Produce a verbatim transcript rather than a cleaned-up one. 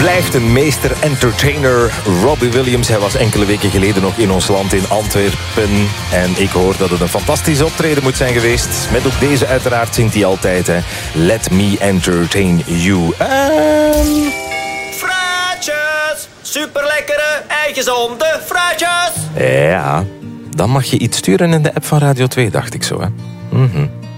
blijft een meester entertainer. Robbie Williams, hij was enkele weken geleden nog in ons land in Antwerpen. En ik hoor dat het een fantastische optreden moet zijn geweest. Met ook deze uiteraard zingt hij altijd, hè. Let me entertain you. En... Fruitjes! Superlekkere en gezonde fruitjes! Ja, dan mag je iets sturen in de app van Radio twee, dacht ik zo, hè. Mhm.